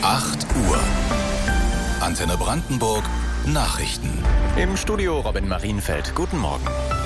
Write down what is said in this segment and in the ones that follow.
8 Uhr. Antenne Brandenburg Nachrichten. Im Studio Robin Marienfeld. Guten Morgen.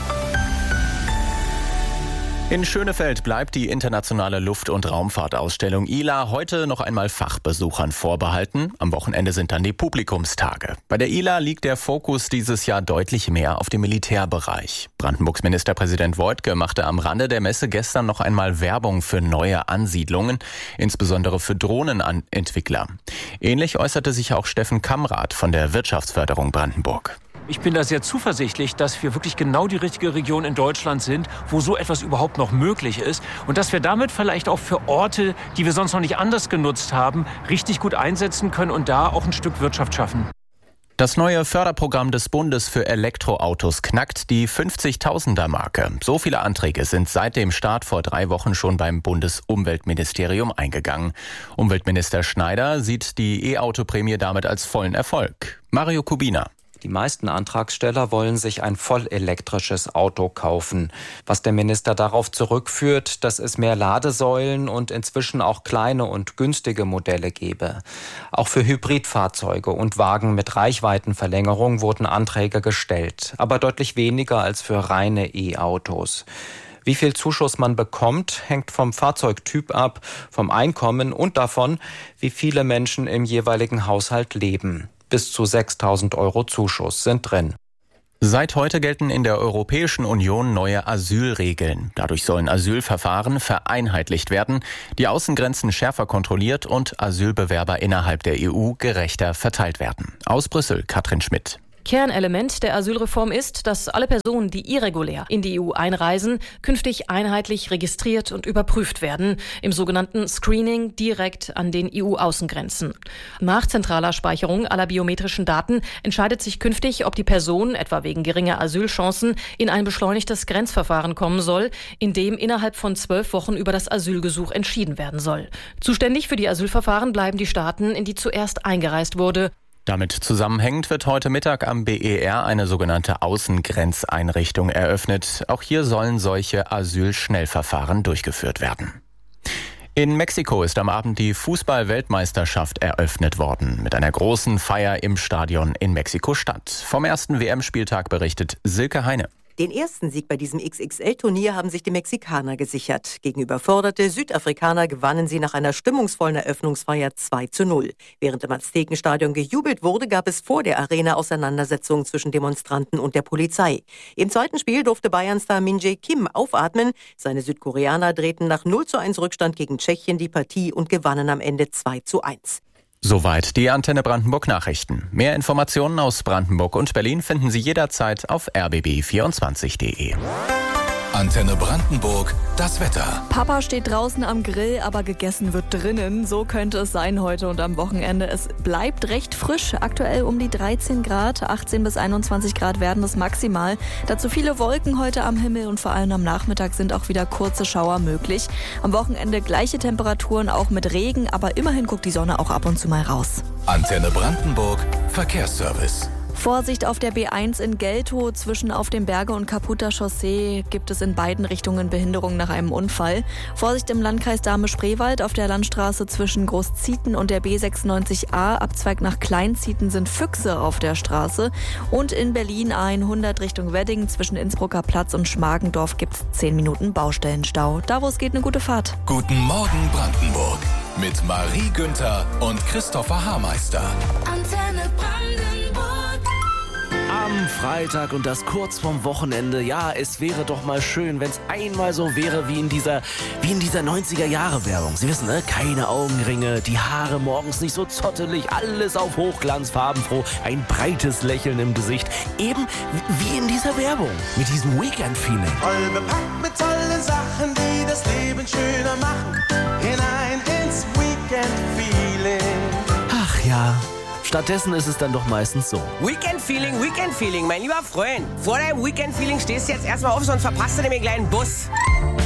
In Schönefeld bleibt die internationale Luft- und Raumfahrtausstellung ILA heute noch einmal Fachbesuchern vorbehalten. Am Wochenende sind dann die Publikumstage. Bei der ILA liegt der Fokus dieses Jahr deutlich mehr auf dem Militärbereich. Brandenburgs Ministerpräsident Woidke machte am Rande der Messe gestern noch einmal Werbung für neue Ansiedlungen, insbesondere für Drohnenentwickler. Ähnlich äußerte sich auch Steffen Kamrath von der Wirtschaftsförderung Brandenburg. Ich bin da sehr zuversichtlich, dass wir wirklich genau die richtige Region in Deutschland sind, wo so etwas überhaupt noch möglich ist. Und dass wir damit vielleicht auch für Orte, die wir sonst noch nicht anders genutzt haben, richtig gut einsetzen können und da auch ein Stück Wirtschaft schaffen. Das neue Förderprogramm des Bundes für Elektroautos knackt die 50.000er-Marke. So viele Anträge sind seit dem Start vor 3 Wochen schon beim Bundesumweltministerium eingegangen. Umweltminister Schneider sieht die E-Auto-Prämie damit als vollen Erfolg. Mario Kubina. Die meisten Antragsteller wollen sich ein vollelektrisches Auto kaufen. Was der Minister darauf zurückführt, dass es mehr Ladesäulen und inzwischen auch kleine und günstige Modelle gebe. Auch für Hybridfahrzeuge und Wagen mit Reichweitenverlängerung wurden Anträge gestellt, aber deutlich weniger als für reine E-Autos. Wie viel Zuschuss man bekommt, hängt vom Fahrzeugtyp ab, vom Einkommen und davon, wie viele Menschen im jeweiligen Haushalt leben. Bis zu 6.000 € Zuschuss sind drin. Seit heute gelten in der Europäischen Union neue Asylregeln. Dadurch sollen Asylverfahren vereinheitlicht werden, die Außengrenzen schärfer kontrolliert und Asylbewerber innerhalb der EU gerechter verteilt werden. Aus Brüssel, Katrin Schmidt. Kernelement der Asylreform ist, dass alle Personen, die irregulär in die EU einreisen, künftig einheitlich registriert und überprüft werden, im sogenannten Screening direkt an den EU-Außengrenzen. Nach zentraler Speicherung aller biometrischen Daten entscheidet sich künftig, ob die Person, etwa wegen geringer Asylchancen, in ein beschleunigtes Grenzverfahren kommen soll, in dem innerhalb von 12 Wochen über das Asylgesuch entschieden werden soll. Zuständig für die Asylverfahren bleiben die Staaten, in die zuerst eingereist wurde. Damit zusammenhängend wird heute Mittag am BER eine sogenannte Außengrenzeinrichtung eröffnet. Auch hier sollen solche Asylschnellverfahren durchgeführt werden. In Mexiko ist am Abend die Fußball-Weltmeisterschaft eröffnet worden, mit einer großen Feier im Stadion in Mexiko-Stadt. Vom ersten WM-Spieltag berichtet Silke Heine. Den ersten Sieg bei diesem XXL-Turnier haben sich die Mexikaner gesichert. Gegen überforderte Südafrikaner gewannen sie nach einer stimmungsvollen Eröffnungsfeier 2:0. Während im Aztekenstadion gejubelt wurde, gab es vor der Arena Auseinandersetzungen zwischen Demonstranten und der Polizei. Im zweiten Spiel durfte Bayern-Star Min-Jae Kim aufatmen. Seine Südkoreaner drehten nach 0:1 Rückstand gegen Tschechien die Partie und gewannen am Ende 2:1. Soweit die Antenne Brandenburg Nachrichten. Mehr Informationen aus Brandenburg und Berlin finden Sie jederzeit auf rbb24.de. Antenne Brandenburg, das Wetter. Papa steht draußen am Grill, aber gegessen wird drinnen. So könnte es sein heute und am Wochenende. Es bleibt recht frisch, aktuell um die 13 Grad. 18 bis 21 Grad werden es maximal. Dazu viele Wolken heute am Himmel und vor allem am Nachmittag sind auch wieder kurze Schauer möglich. Am Wochenende gleiche Temperaturen, auch mit Regen, aber immerhin guckt die Sonne auch ab und zu mal raus. Antenne Brandenburg, Verkehrsservice. Vorsicht auf der B1 in Geltow. Zwischen Auf dem Berge und Kaputter Chaussee gibt es in beiden Richtungen Behinderungen nach einem Unfall. Vorsicht im Landkreis Dahme-Spreewald. Auf der Landstraße zwischen Großzieten und der B96a, Abzweig nach Kleinzieten, sind Füchse auf der Straße. Und in Berlin A100 Richtung Wedding zwischen Innsbrucker Platz und Schmargendorf gibt es 10 Minuten Baustellenstau. Da, wo es geht, eine gute Fahrt. Guten Morgen Brandenburg mit Marie Günther und Christopher Haarmeister. Antenne Brandenburg. Am Freitag und das kurz vorm Wochenende. Ja, es wäre doch mal schön, wenn es einmal so wäre wie in dieser 90er-Jahre-Werbung. Sie wissen, ne? Keine Augenringe, die Haare morgens nicht so zottelig, alles auf Hochglanz, farbenfroh, ein breites Lächeln im Gesicht. Eben wie in dieser Werbung, mit diesem Weekend-Feeling. Voll bepackt mit tollen Sachen, die das Leben schöner machen. Hinein ins Weekend-Feeling. Ach ja. Stattdessen ist es dann doch meistens so. Weekend-Feeling, mein lieber Freund. Vor deinem Weekend-Feeling stehst du jetzt erstmal auf, sonst verpasst du den kleinen Bus.